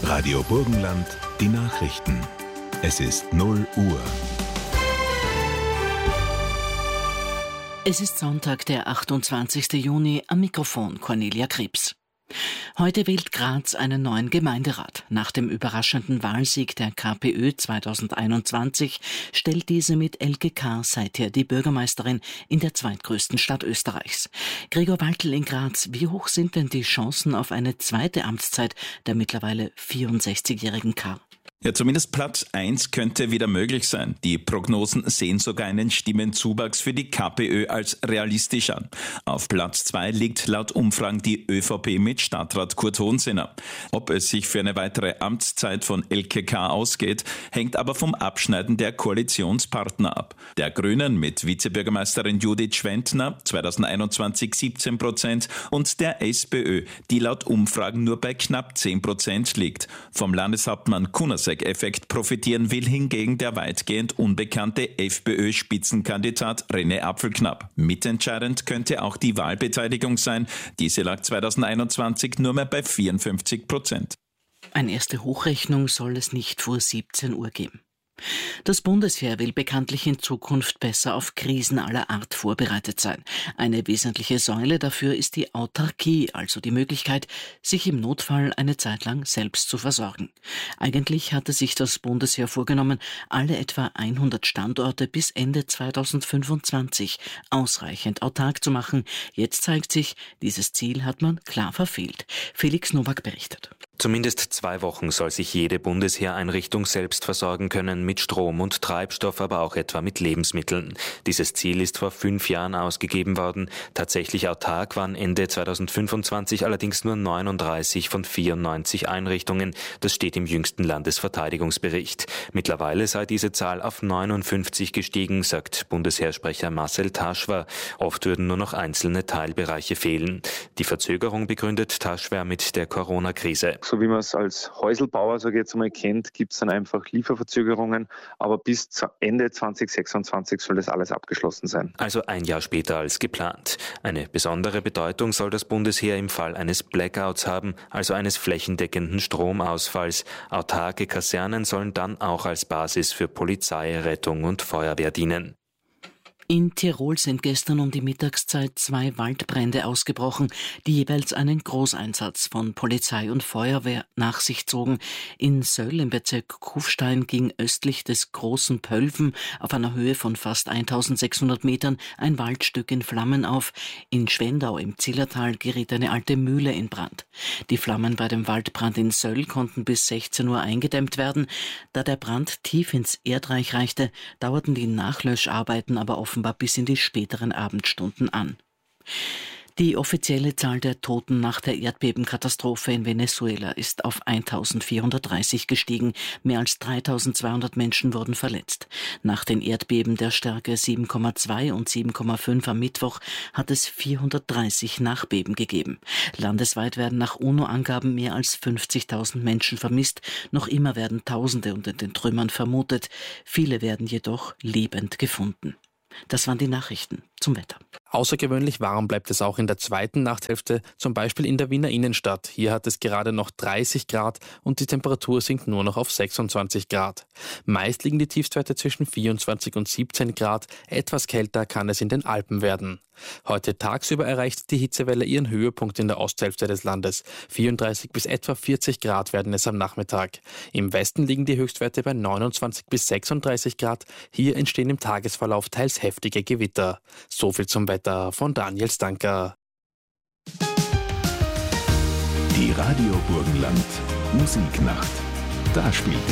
Radio Burgenland, die Nachrichten. Es ist 0 Uhr. Es ist Sonntag, der 28. Juni, am Mikrofon Cornelia Krebs. Heute wählt Graz einen neuen Gemeinderat. Nach dem überraschenden Wahlsieg der KPÖ 2021 stellt diese mit Elke K. seither die Bürgermeisterin in der zweitgrößten Stadt Österreichs. Gregor Waltl in Graz, wie hoch sind denn die Chancen auf eine zweite Amtszeit der mittlerweile 64-jährigen K.? Ja, zumindest Platz 1 könnte wieder möglich sein. Die Prognosen sehen sogar einen Stimmenzuwachs für die KPÖ als realistisch an. Auf Platz 2 liegt laut Umfragen die ÖVP mit Stadtrat Kurt Hohensinner. Ob es sich für eine weitere Amtszeit von Elke K. ausgeht, hängt aber vom Abschneiden der Koalitionspartner ab. Der Grünen mit Vizebürgermeisterin Judith Schwentner 2021 17% und der SPÖ, die laut Umfragen nur bei knapp 10% liegt. Vom Landeshauptmann Kunasek-Effekt profitieren will hingegen der weitgehend unbekannte FPÖ-Spitzenkandidat René Apfelknapp. Mitentscheidend könnte auch die Wahlbeteiligung sein. Diese lag 2021 nur mehr bei 54%. Eine erste Hochrechnung soll es nicht vor 17 Uhr geben. Das Bundesheer will bekanntlich in Zukunft besser auf Krisen aller Art vorbereitet sein. Eine wesentliche Säule dafür ist die Autarkie, also die Möglichkeit, sich im Notfall eine Zeit lang selbst zu versorgen. Eigentlich hatte sich das Bundesheer vorgenommen, alle etwa 100 Standorte bis Ende 2025 ausreichend autark zu machen. Jetzt zeigt sich, dieses Ziel hat man klar verfehlt. Felix Nowak berichtet. Zumindest 2 Wochen soll sich jede Bundesheereinrichtung selbst versorgen können, mit Strom und Treibstoff, aber auch etwa mit Lebensmitteln. Dieses Ziel ist vor 5 Jahren ausgegeben worden. Tatsächlich autark waren Ende 2025 allerdings nur 39 von 94 Einrichtungen. Das steht im jüngsten Landesverteidigungsbericht. Mittlerweile sei diese Zahl auf 59 gestiegen, sagt Bundesheersprecher Marcel Taschwer. Oft würden nur noch einzelne Teilbereiche fehlen. Die Verzögerung begründet Taschwer mit der Corona-Krise. So wie man es als Häuselbauer, sage ich jetzt mal, kennt, gibt es dann einfach Lieferverzögerungen. Aber bis Ende 2026 soll das alles abgeschlossen sein. Also 1 Jahr später als geplant. Eine besondere Bedeutung soll das Bundesheer im Fall eines Blackouts haben, also eines flächendeckenden Stromausfalls. Autarke Kasernen sollen dann auch als Basis für Polizei, Rettung und Feuerwehr dienen. In Tirol sind gestern um die Mittagszeit 2 Waldbrände ausgebrochen, die jeweils einen Großeinsatz von Polizei und Feuerwehr nach sich zogen. In Söll im Bezirk Kufstein ging östlich des Großen Pölven auf einer Höhe von fast 1600 Metern ein Waldstück in Flammen auf. In Schwendau im Zillertal geriet eine alte Mühle in Brand. Die Flammen bei dem Waldbrand in Söll konnten bis 16 Uhr eingedämmt werden. Da der Brand tief ins Erdreich reichte, dauerten die Nachlöscharbeiten aber offenbar bis in die späteren Abendstunden an. Die offizielle Zahl der Toten nach der Erdbebenkatastrophe in Venezuela ist auf 1430 gestiegen. Mehr als 3200 Menschen wurden verletzt. Nach den Erdbeben der Stärke 7,2 und 7,5 am Mittwoch hat es 430 Nachbeben gegeben. Landesweit werden nach UNO-Angaben mehr als 50.000 Menschen vermisst. Noch immer werden Tausende unter den Trümmern vermutet. Viele werden jedoch lebend gefunden. Das waren die Nachrichten zum Wetter. Außergewöhnlich warm bleibt es auch in der zweiten Nachthälfte, zum Beispiel in der Wiener Innenstadt. Hier hat es gerade noch 30 Grad und die Temperatur sinkt nur noch auf 26 Grad. Meist liegen die Tiefstwerte zwischen 24 und 17 Grad. Etwas kälter kann es in den Alpen werden. Heute tagsüber erreicht die Hitzewelle ihren Höhepunkt in der Osthälfte des Landes. 34 bis etwa 40 Grad werden es am Nachmittag. Im Westen liegen die Höchstwerte bei 29 bis 36 Grad. Hier entstehen im Tagesverlauf teils heftige Gewitter. So viel zum Wetter von Daniel Stanker. Die Radio Burgenland Musiknacht. Da spielt